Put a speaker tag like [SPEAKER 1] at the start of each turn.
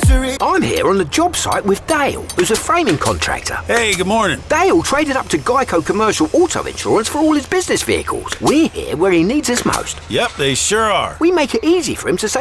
[SPEAKER 1] misery.
[SPEAKER 2] I'm here on the job site with Dale, who's a framing contractor.
[SPEAKER 3] Hey, good morning.
[SPEAKER 2] Dale traded up to Geico Commercial Auto Insurance for all his business vehicles. We're here where he needs us most.
[SPEAKER 3] Yep, they sure are.
[SPEAKER 2] We make it easy for him to save